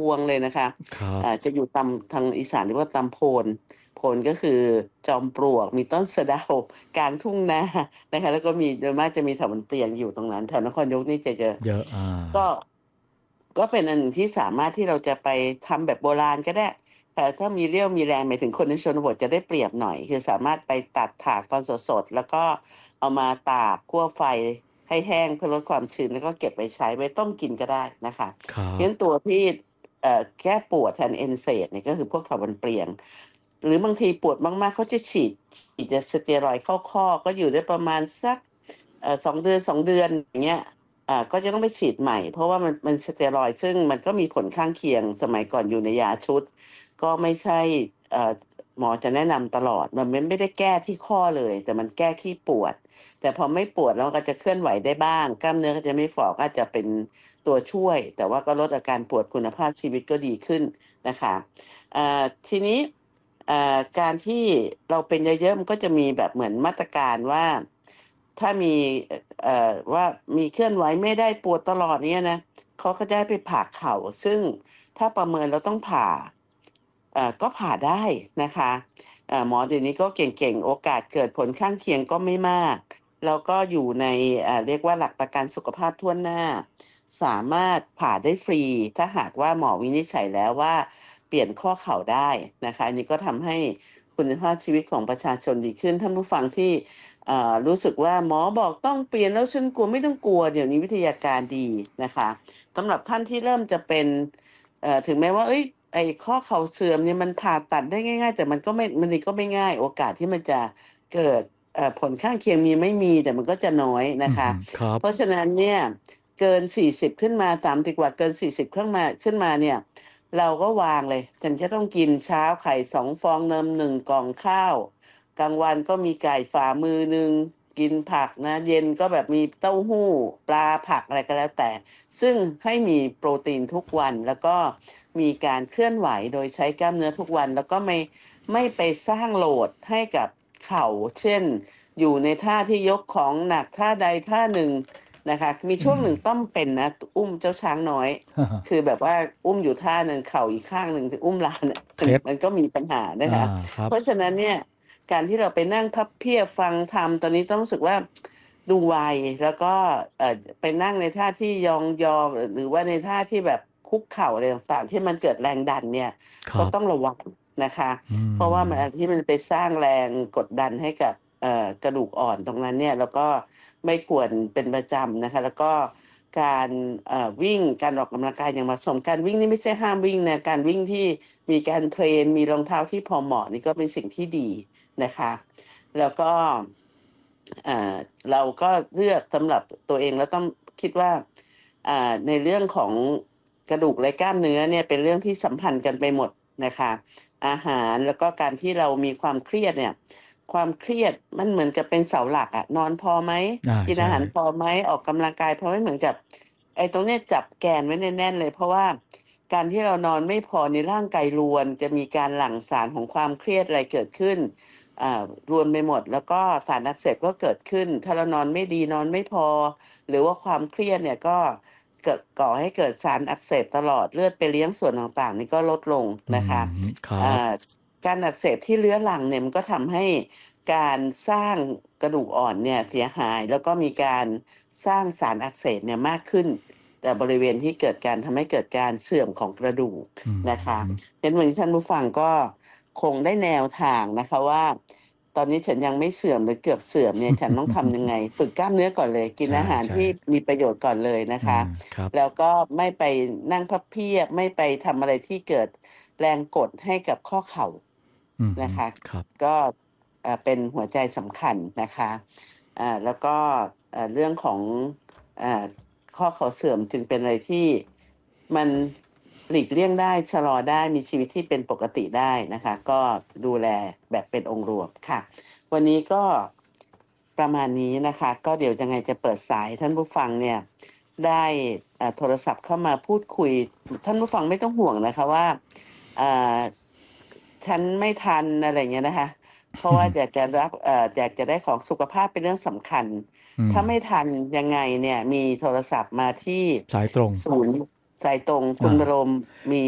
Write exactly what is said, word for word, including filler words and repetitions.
วงเลยนะคะครับอ่าจะอยู่ตามทางอีสานเรียกว่าตำโพนโพนก็คือจอมปลวกมีต้นสะเดากลางทุ่งนานะคะแล้วก็มีโดยมากจะมีแถวมันเปลี่ยนอยู่ตรงนั้นแถวนครนายกนี่จะเยอะเยอะอาก็ก็เป็นอันหนึ่งที่สามารถที่เราจะไปทำแบบโบราณก็ได้แต่ถ้ามีเรี่ยวมีแรงหมายถึงคนในชนบทจะได้เปรียบหน่อยคือสามารถไปตัดถากตอนสดๆแล้วก็เอามาตากคั่วไฟให้แห้งเพื่อลดความชื้นแล้วก็เก็บไปใช้ไว้ต้มกินก็ได้นะคะครับงั้นตัวที่เอ่อแก้ปวดแทน เอ็น เอส เอ ดี เนี่ยก็คือพวกถาวรเปลี่ยงหรือบางทีปวดมากๆเขาจะฉีดฉีดยาสเตียรอยด์เข้าข้อก็อยู่ได้ประมาณสักเอ่อสองเดือนสองเดือนอย่างเงี้ยอ่าก็จะต้องไปฉีดใหม่เพราะว่ามันมันสเตียรอยด์ซึ่งมันก็มีผลข้างเคียงสมัยก่อนอยู่ในยาชุดก็ไม่ใช่เอ่อหมอจะแนะนำตลอดมันไม่ไม่ได้แก้ที่ข้อเลยแต่มันแก้ที่ปวดแต่พอไม่ปวดแล้วก็จะเคลื่อนไหวได้บ้างกล้ามเนื้อก็จะไม่ฝ่อก็จะเป็นตัวช่วยแต่ว่าก็ลดอาการปวดคุณภาพชีวิตก็ดีขึ้นนะคะอ่าทีนี้อ่าการที่เราเป็นเยอะๆมันก็จะมีแบบเหมือนมาตรการว่าถ้ามีเอ่อว่ามีเคลื่อนไหวไม่ได้ปวดตลอดเนี่ยนะเขาก็จะให้ไปผ่าเข่าซึ่งถ้าประเมินแล้วต้องผ่าเอ่อก็ผ่าได้นะคะเอ่อหมอเดี๋ยวนี้ก็เก่งๆโอกาสเกิดผลข้างเคียงก็ไม่มากแล้วก็อยู่ในอ่าเรียกว่าหลักประกันสุขภาพทั่วหน้าสามารถผ่าได้ฟรีถ้าหากว่าหมอวินิจฉัยแล้วว่าเปลี่ยนข้อเข่าได้นะคะอันนี้ก็ทำให้คุณภาพชีวิตของประชาชนดีขึ้นท่านผู้ฟังที่อ่ารู้สึกว่าหมอบอกต้องเปลี่ยนแล้วฉันกลัวไม่ต้องกลัวเดี๋ยวนี้วิทยาการดีนะคะสำหรับท่านที่เริ่มจะเป็นเอ่อถึงแม้ว่าเอ้ยไอ้ข้อเข่าเสื่อมเนี่ยมันผ่าตัดได้ง่ายๆแต่มันก็ไม่มันก็ไม่ง่ายโอกาสที่มันจะเกิดเอ่อผลข้างเคียงมีไม่มีแต่มันก็จะน้อยนะคะอือฮึครับเพราะฉะนั้นเนี่ยเกินสี่สิบขึ้นมาสามสิบกว่าเกินสี่สิบขึ้นมาขึ้นมาเนี่ยเราก็วางเลยฉันจะต้องกินเช้าไข่สองฟองนมหนึ่งกล่องข้าวกลางวันก็มีไก่ฝ่ามือหนึ่งกินผักนะเย็นก็แบบมีเต้าหู้ปลาผักอะไรก็แล้วแต่ ซึ่งให้มีโปรตีนทุกวันแล้วก็มีการเคลื่อนไหวโดยใช้กล้ามเนื้อทุกวันแล้วก็ไม่ไม่ไปสร้างโหลดให้กับเข่าเช่นอยู่ในท่าที่ยกของหนักท่าใดท่าหนึ่งนะคะมีอืช่วงหนึ่งมต้อมเป็นนะอุ้มเจ้าช้างน้อยคือแบบว่าอุ้มอยู่ท่าหนึ่งเข่าอีกข้างหนึ่งอุ้มหลานเนี่ยมันเคล็ดมันก็มีปัญหานะอาคะครับเพราะฉะนั้นเนี่ยการที่เราไปนั่งพับเพียบฟังธรรมตอนนี้ต้องรู้สึกว่า ดูไวแล้วก็เอ่อไปนั่งในท่าที่ยองๆหรือว่าในท่าที่แบบคุกเข่าอะไรต่างๆที่มันเกิดแรงดันเนี่ยก็ครับต้องระวังนะคะอืเพราะว่ามันอาจมที่มันไปสร้างแรงกดดันให้กับเอ่อกระดูกอ่อนตรงนั้นเนี่ยแล้วก็ไม่ควรเป็นประจำนะคะแล้วก็การเอ่อวิ่งการออกกำลังกายอย่างเหมาะสมการวิ่งนี่ไม่ใช่ห้ามวิ่งนะการวิ่งที่มีการเทรนมีรองเท้าที่พอเหมาะนี่ก็เป็นสิ่งที่ดีนะคะแล้วก็ อ่าเราก็เลือกสำหรับตัวเองแล้วต้องคิดว่าอ่าในเรื่องของกระดูกและกล้ามเนื้อเนี่ยเป็นเรื่องที่สัมพันธ์กันไปหมดนะคะอาหารแล้วก็การที่เรามีความเครียดเนี่ยความเครียดมันเหมือนกับเป็นเสาหลักอะนอนพอไหมอากินอาใช่หารพอไหมออกกำลังกายพอไหมเหมือนกับไอ้ตรงเนี้ยจับแกนไว้แน่นๆเลยเพราะว่าการที่เรานอนไม่พอในร่างกายรวนจะมีการหลั่งสารของความเครียดอะไรเกิดขึ้น อ่ารวนไปหมดแล้วก็สารอักเสบก็เกิดขึ้นถ้าเรานอนไม่ดีนอนไม่พอหรือว่าความเครียดเนี่ยก็เกิดก่อให้เกิดสารอักเสบตลอดเลือดไปเลี้ยงส่วนต่างๆนี่ก็ลดลงอืนะคะมครับอ่าการอักเสบที่เรื้อรังเนี่ยมันก็ทำให้การสร้างกระดูกอ่อนเนี่ยเสียหายแล้วก็มีการสร้างสารอักเสบเนี่ยมากขึ้นแต่บริเวณที่เกิดการทำให้เกิดการเสื่อมของกระดูกอืนะคะมเห็นวันนี้ท่านผู้ฟังก็คงได้แนวทางนะคะว่า ตอนนี้ฉันยังไม่เสื่อมหรือเกือบเสื่อมเนี่ยฉันต้องทำยังไงฝึกกล้ามเนื้อก่อนเลยกินใชอาหารที่่มีประโยชน์ก่อนเลยนะๆอาคะครับแล้วก็ไม่ไปนั่งพับเพียบไม่ไปทำอะไรที่เกิดแรงกดให้กับข้อเข่าอือฮึนะคะครับก็เอ่อเป็นหัวใจสำคัญนะคะอ่าแล้วก็เอ่อเรื่องของอ่าข้อเข่าเสื่อมจึงเป็นอะไรที่มันหลีกเลี่ยงได้ชะลอได้มีชีวิตที่เป็นปกติได้นะคะก็ดูแลแบบเป็นองค์รวมค่ะ วันนี้ก็ประมาณนี้นะคะก็เดี๋ยวยังไงจะเปิดสายท่านผู้ฟังเนี่ยได้เอ่อโทรศัพท์เข้ามาพูดคุยท่านผู้ฟังไม่ต้องห่วงนะคะว่าอ่าฉันไม่ทันอะไรอย่างเงี้ยนะคะเพราะว่าอยากจะรับเอ่ออยากจะได้ของสุขภาพเป็นเรื่องสำคัญอืมถ้าไม่ทันยังไงเนี่ยมีโทรศัพท์มาที่สายตรงศูนย์สายตรงคุณอาบรมมี